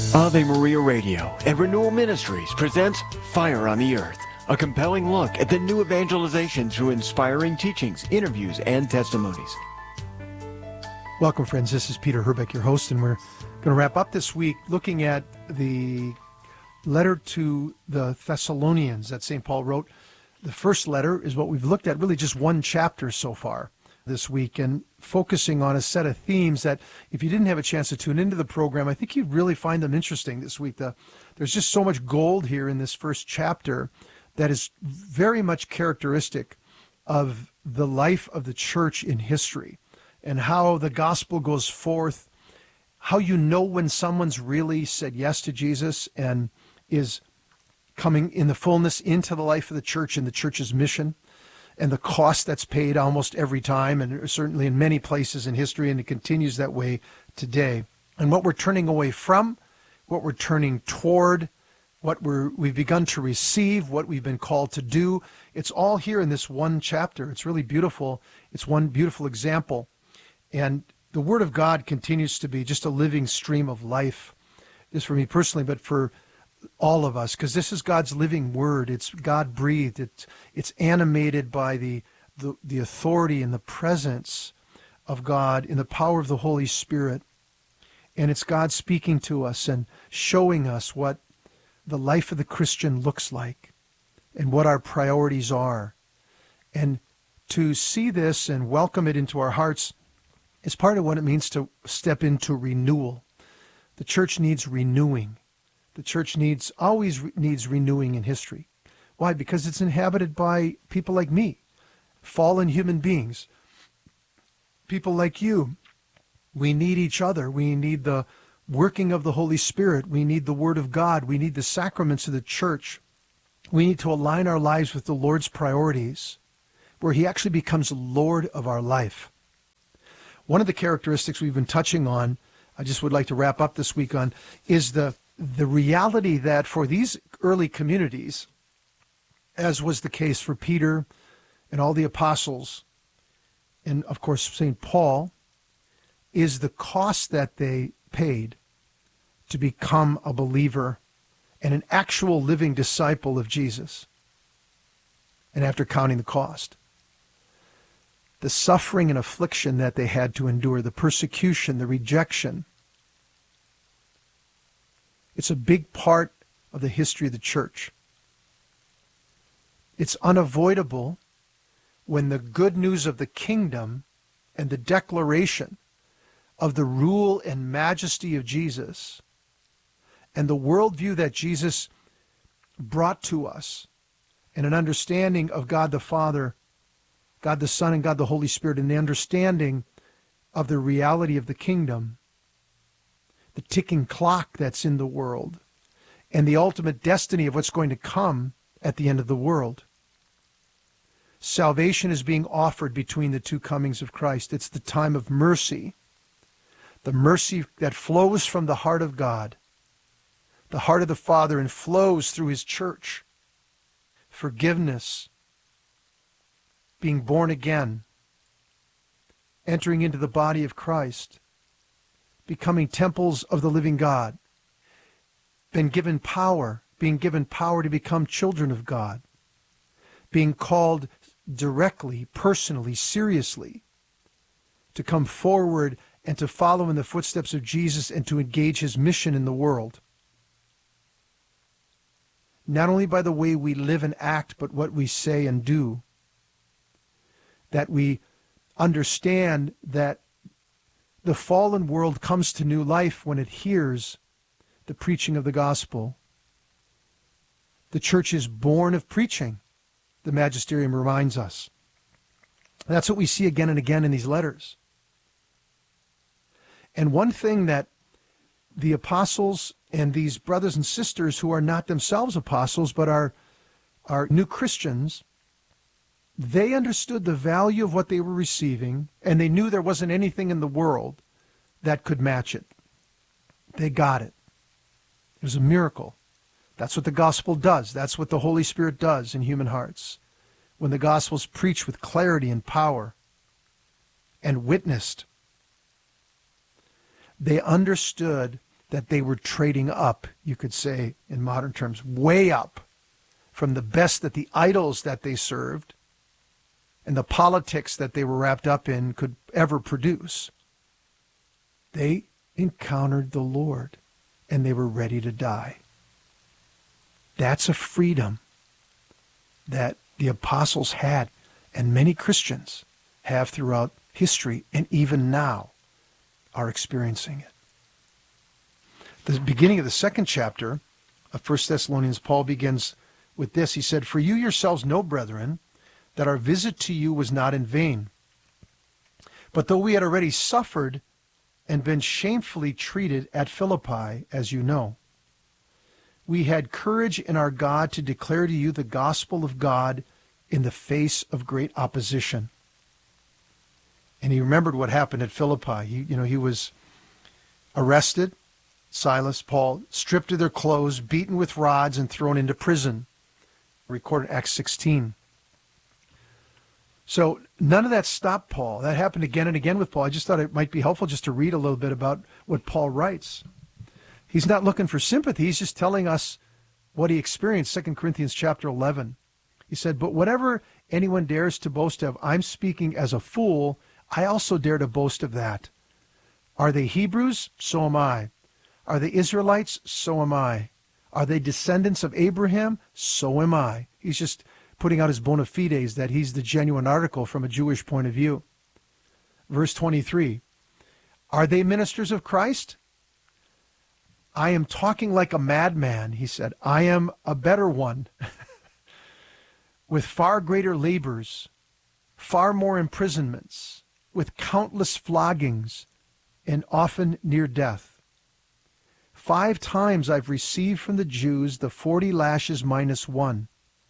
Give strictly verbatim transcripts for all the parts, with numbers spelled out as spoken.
Ave Maria Radio and Renewal Ministries presents Fire on the Earth, a compelling look at the new evangelization through inspiring teachings, interviews, and testimonies. Welcome, friends. This is Peter Herbeck, your host, and we're going to wrap up this week looking at the letter to the Thessalonians that Saint Paul wrote. The first letter is what we've looked at, really just one chapter so far this week, and focusing on a set of themes that if you didn't have a chance to tune into the program, I think you'd really find them interesting this week. The, there's just so much gold here in this first chapter that is very much characteristic of the life of the church in history and how the gospel goes forth, how you know when someone's really said yes to Jesus and is coming in the fullness into the life of the church and the church's mission, and the cost that's paid almost every time, and certainly in many places in history, and it continues that way today. And what we're turning away from, what we're turning toward, what we're, we've begun to receive, what we've been called to do, it's all here in this one chapter. It's really beautiful. It's one beautiful example. And the Word of God continues to be just a living stream of life, just for me personally, but for all of us, because this is God's living word. It's God-breathed. It's, it's animated by the, the, the authority and the presence of God in the power of the Holy Spirit. And it's God speaking to us and showing us what the life of the Christian looks like and what our priorities are. And to see this and welcome it into our hearts is part of what it means to step into renewal. The church needs renewing. The church needs always re- needs renewing in history. Why? Because it's inhabited by people like me, fallen human beings, people like you. We need each other. We need the working of the Holy Spirit. We need the Word of God. We need the sacraments of the church. We need to align our lives with the Lord's priorities, where He actually becomes Lord of our life. One of the characteristics we've been touching on, I just would like to wrap up this week on, is the the reality that for these early communities, as was the case for Peter and all the apostles, and of course Saint Paul, is the cost that they paid to become a believer and an actual living disciple of Jesus. And after counting the cost, the suffering and affliction that they had to endure, the persecution, the rejection, it's a big part of the history of the church. It's unavoidable when the good news of the kingdom and the declaration of the rule and majesty of Jesus and the worldview that Jesus brought to us and an understanding of God the Father, God the Son, and God the Holy Spirit, and the understanding of the reality of the kingdom, the ticking clock that's in the world, and the ultimate destiny of what's going to come at the end of the world. Salvation is being offered between the two comings of Christ. It's the time of mercy, the mercy that flows from the heart of God, the heart of the Father, and flows through His church. Forgiveness, being born again, entering into the body of Christ, becoming temples of the living God, been given power, being given power to become children of God, being called directly, personally, seriously, to come forward and to follow in the footsteps of Jesus and to engage His mission in the world. Not only by the way we live and act, but what we say and do. That we understand that the fallen world comes to new life when it hears the preaching of the gospel. The church is born of preaching, the magisterium reminds us. That's what we see again and again in these letters. And one thing that the apostles and these brothers and sisters who are not themselves apostles but are, are new Christians, they understood the value of what they were receiving, and they knew there wasn't anything in the world that could match it. They got it. It was a miracle. That's what the gospel does. That's what the Holy Spirit does in human hearts. When the gospel is preached with clarity and power and witnessed, they understood that they were trading up, you could say in modern terms, way up from the best that the idols that they served and the politics that they were wrapped up in could ever produce. They encountered the Lord and they were ready to die. That's a freedom that the apostles had and many Christians have throughout history and even now are experiencing it. The beginning of the second chapter of First Thessalonians, Paul begins with this. He said, "For you yourselves know, brethren, that our visit to you was not in vain. But though we had already suffered and been shamefully treated at Philippi, as you know, we had courage in our God to declare to you the gospel of God in the face of great opposition." And he remembered what happened at Philippi. He, you know, he was arrested, Silas, Paul, stripped of their clothes, beaten with rods, and thrown into prison. Recorded in Acts sixteen. So none of that stopped Paul. That happened again and again with Paul. I just thought it might be helpful just to read a little bit about what Paul writes. He's not looking for sympathy. He's just telling us what he experienced. Second Corinthians chapter eleven. He said, "But whatever anyone dares to boast of, I'm speaking as a fool. I also dare to boast of that. Are they Hebrews? So am I. Are they Israelites? So am I. Are they descendants of Abraham? So am I." He's just putting out his bona fides that he's the genuine article from a Jewish point of view. Verse twenty-three, "Are they ministers of Christ? I am talking like a madman," he said. "I am a better one, with far greater labors, far more imprisonments, with countless floggings, and often near death. Five times I've received from the Jews the forty lashes minus one.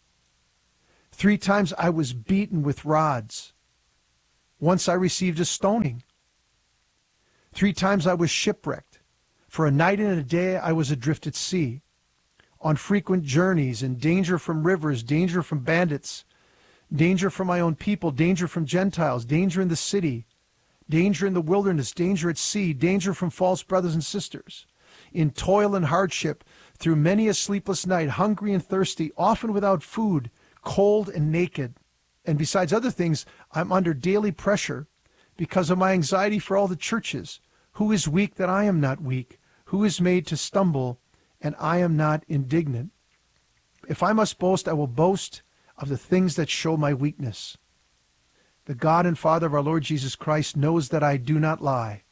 Three times I was beaten with rods. Once I received a stoning. Three times I was shipwrecked. For a night and a day I was adrift at sea, on frequent journeys, in danger from rivers, danger from bandits, danger from my own people, danger from Gentiles, danger in the city, danger in the wilderness, danger at sea, danger from false brothers and sisters, in toil and hardship, through many a sleepless night, hungry and thirsty, often without food, cold and naked. And besides other things, I'm under daily pressure because of my anxiety for all the churches. Who is weak that I am not weak? Who is made to stumble and I am not indignant? If I must boast, I will boast of the things that show my weakness. The God and Father of our Lord Jesus Christ knows that I do not lie."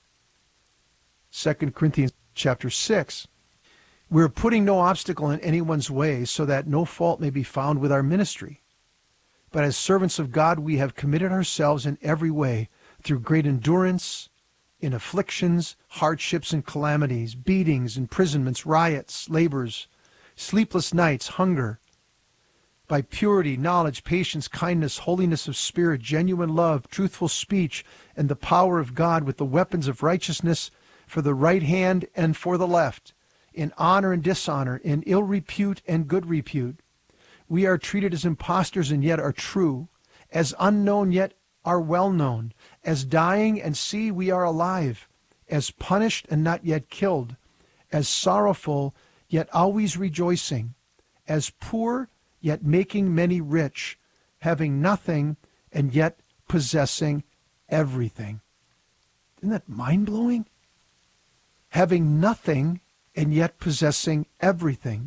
Second Corinthians chapter six. "We're putting no obstacle in anyone's way so that no fault may be found with our ministry. But as servants of God, we have committed ourselves in every way through great endurance, in afflictions, hardships, and calamities, beatings, imprisonments, riots, labors, sleepless nights, hunger, by purity, knowledge, patience, kindness, holiness of spirit, genuine love, truthful speech, and the power of God, with the weapons of righteousness for the right hand and for the left, in honor and dishonor, in ill repute and good repute. We are treated as impostors and yet are true, as unknown yet are well known, as dying and see we are alive, as punished and not yet killed, as sorrowful yet always rejoicing, as poor yet making many rich, having nothing and yet possessing everything." Isn't that mind-blowing? Having nothing and yet possessing everything.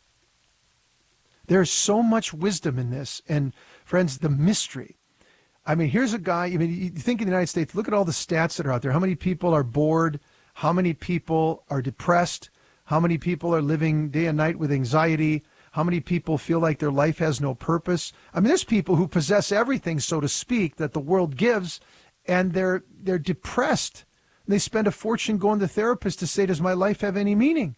There's so much wisdom in this. And friends, the mystery. I mean, here's a guy, I mean, you think in the United States, look at all the stats that are out there. How many people are bored? How many people are depressed? How many people are living day and night with anxiety? How many people feel like their life has no purpose? I mean, there's people who possess everything, so to speak, that the world gives, and they're they're depressed. They spend a fortune going to therapists to say, does my life have any meaning?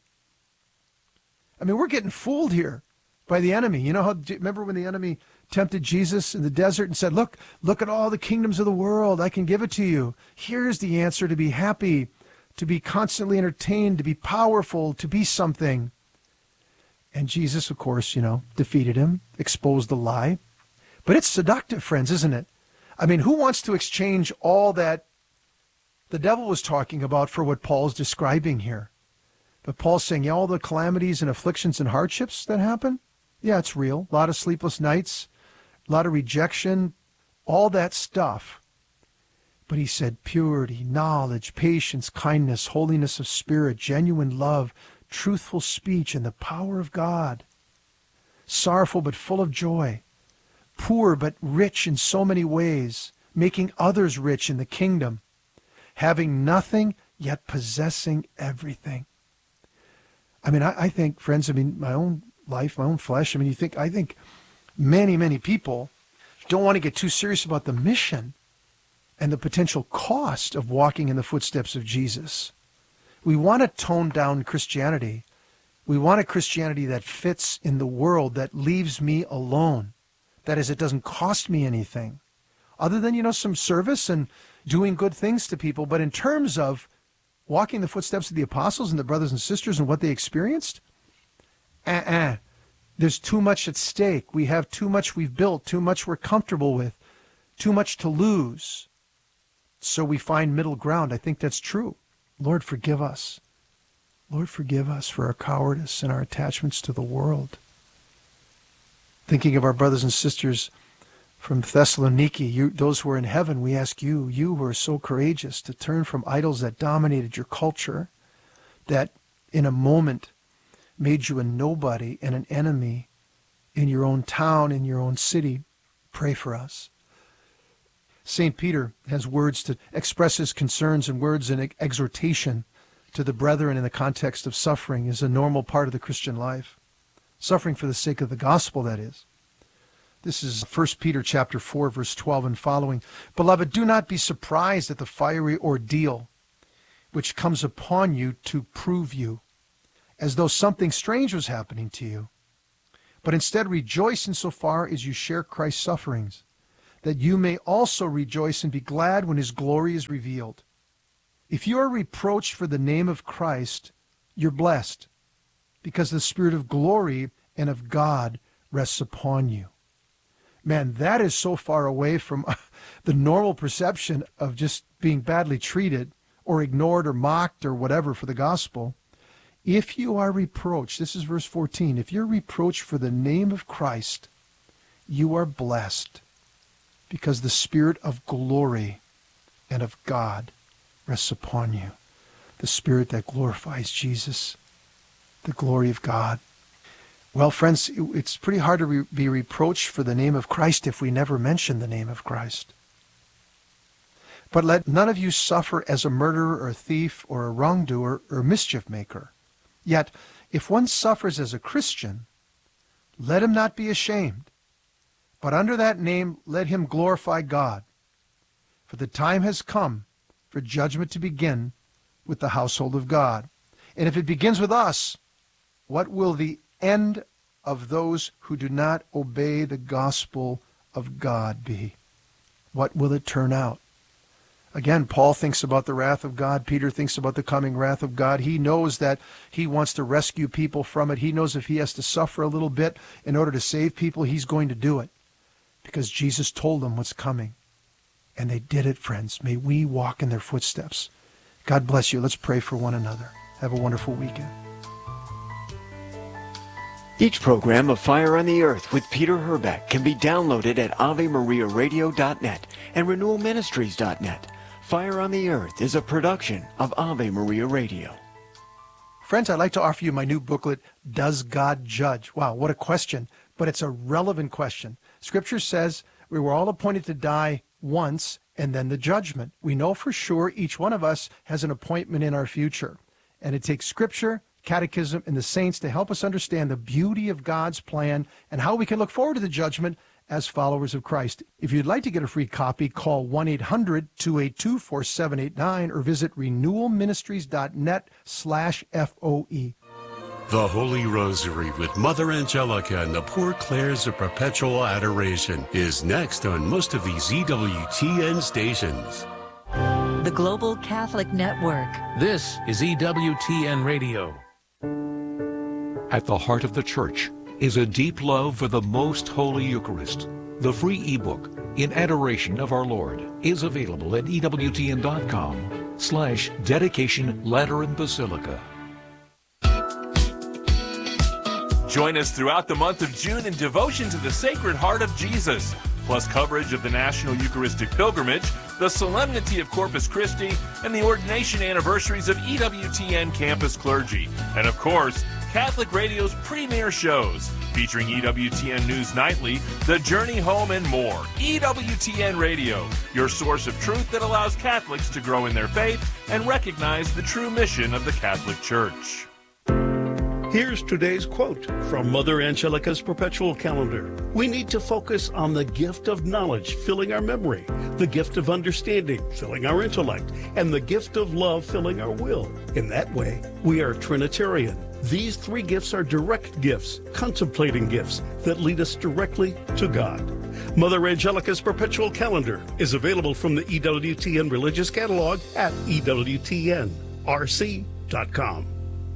I mean, we're getting fooled here by the enemy. You know how, remember when the enemy tempted Jesus in the desert and said, look, look at all the kingdoms of the world. I can give it to you. Here's the answer to be happy, to be constantly entertained, to be powerful, to be something. And Jesus, of course, you know, defeated him, exposed the lie. But it's seductive, friends, isn't it? I mean, who wants to exchange all that the devil was talking about for what Paul's describing here? But Paul's saying, yeah, all the calamities and afflictions and hardships that happen, yeah, it's real. A lot of sleepless nights, a lot of rejection, all that stuff. But he said purity, knowledge, patience, kindness, holiness of spirit, genuine love, truthful speech, and the power of God. Sorrowful but full of joy. Poor but rich in so many ways, making others rich in the kingdom. Having nothing, yet possessing everything. I mean, I, I think, friends, I mean, my own life, my own flesh, I mean, you think, I think many, many people don't want to get too serious about the mission and the potential cost of walking in the footsteps of Jesus. We want to tone down Christianity. We want a Christianity that fits in the world, that leaves me alone. That is, it doesn't cost me anything other than, you know, some service and doing good things to people. But in terms of walking the footsteps of the apostles and the brothers and sisters and what they experienced, uh-uh. There's too much at stake. We have too much we've built, too much we're comfortable with, too much to lose. So we find middle ground. I think that's true. Lord, forgive us. Lord, forgive us for our cowardice and our attachments to the world. Thinking of our brothers and sisters from Thessaloniki, you, those who are in heaven, we ask you, you who are so courageous to turn from idols that dominated your culture, that in a moment made you a nobody and an enemy in your own town, in your own city. Pray for us. Saint Peter has words to express his concerns, and words in exhortation to the brethren in the context of suffering is a normal part of the Christian life. Suffering for the sake of the gospel, that is. This is First Peter chapter four, verse twelve and following. Beloved, do not be surprised at the fiery ordeal which comes upon you to prove you, as though something strange was happening to you. But instead rejoice insofar as you share Christ's sufferings, that you may also rejoice and be glad when his glory is revealed. If you are reproached for the name of Christ, you're blessed, because the Spirit of glory and of God rests upon you. Man, that is so far away from the normal perception of just being badly treated or ignored or mocked or whatever for the gospel. If you are reproached, this is verse fourteen, if you're reproached for the name of Christ, you are blessed, because the Spirit of glory and of God rests upon you. The Spirit that glorifies Jesus, the glory of God. Well, friends, it's pretty hard to re- be reproached for the name of Christ if we never mention the name of Christ. But let none of you suffer as a murderer or a thief or a wrongdoer or mischief maker. Yet, if one suffers as a Christian, let him not be ashamed, but under that name let him glorify God. For the time has come for judgment to begin with the household of God. And if it begins with us, what will the end of those who do not obey the gospel of God be? What will it turn out? Again, Paul thinks about the wrath of God. Peter thinks about the coming wrath of God. He knows that he wants to rescue people from it. He knows if he has to suffer a little bit in order to save people, he's going to do it, because Jesus told them what's coming. And they did it, friends. May we walk in their footsteps. God bless you. Let's pray for one another. Have a wonderful weekend. Each program of Fire on the Earth with Peter Herbeck can be downloaded at ave maria radio dot net and renewal ministries dot net. Fire on the Earth is a production of Ave Maria Radio. Friends, I'd like to offer you my new booklet, Does God Judge? Wow, what a question, but it's a relevant question. Scripture says we were all appointed to die once and then the judgment. We know for sure each one of us has an appointment in our future, and it takes Scripture, Catechism, and the saints to help us understand the beauty of God's plan and how we can look forward to the judgment as followers of Christ. If you'd like to get a free copy, call one eight hundred two eight two four seven eight nine or visit renewal ministries dot net slash F O E. The Holy Rosary with Mother Angelica and the Poor Clares of Perpetual Adoration is next on most of these E W T N stations. The Global Catholic Network. This is E W T N Radio. At the heart of the Church is a deep love for the Most Holy Eucharist. The free ebook, In Adoration of Our Lord, is available at E W T N dot com slash dedication Lateran Basilica. Join us throughout the month of June in devotion to the Sacred Heart of Jesus, plus coverage of the National Eucharistic Pilgrimage, the Solemnity of Corpus Christi, and the ordination anniversaries of E W T N campus clergy. And of course, Catholic Radio's premier shows, featuring E W T N News Nightly, The Journey Home, and more. E W T N Radio, your source of truth that allows Catholics to grow in their faith and recognize the true mission of the Catholic Church. Here's today's quote from Mother Angelica's Perpetual Calendar. We need to focus on the gift of knowledge filling our memory, the gift of understanding filling our intellect, and the gift of love filling our will. In that way, we are Trinitarian. These three gifts are direct gifts, contemplating gifts that lead us directly to God. Mother Angelica's Perpetual Calendar is available from the E W T N Religious Catalog at E W T N R C dot com.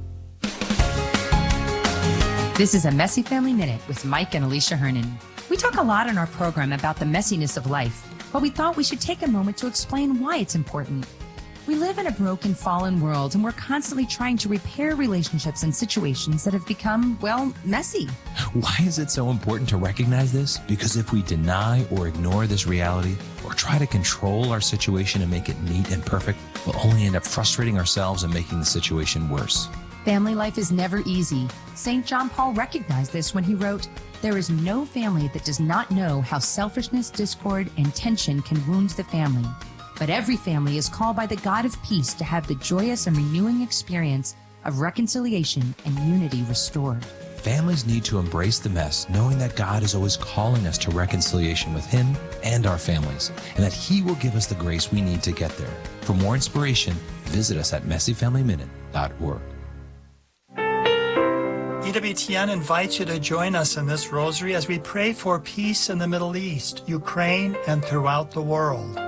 This is a Messy Family Minute with Mike and Alicia Hernan. We talk a lot in our program about the messiness of life, but we thought we should take a moment to explain why it's important. We live in a broken, fallen world, and we're constantly trying to repair relationships and situations that have become, well, messy. Why is it so important to recognize this? Because if we deny or ignore this reality, or try to control our situation and make it neat and perfect, we'll only end up frustrating ourselves and making the situation worse. Family life is never easy. Saint John Paul recognized this when he wrote, "There is no family that does not know how selfishness, discord, and tension can wound the family. But every family is called by the God of peace to have the joyous and renewing experience of reconciliation and unity restored." Families need to embrace the mess, knowing that God is always calling us to reconciliation with Him and our families, and that He will give us the grace we need to get there. For more inspiration, visit us at messy family minute dot org. E W T N invites you to join us in this rosary as we pray for peace in the Middle East, Ukraine, and throughout the world.